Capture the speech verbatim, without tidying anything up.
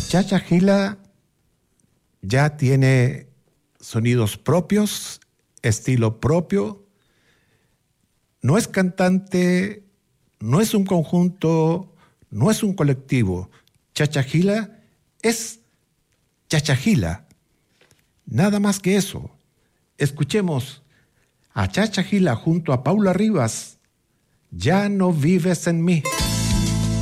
Chacha Gila ya tiene sonidos propios, estilo propio. No es cantante, no es un conjunto, no es un colectivo. Chacha Gila es Chacha Gila. Nada más que eso. Escuchemos a Chacha Gila junto a Paula Rivas. Ya no vives en mí.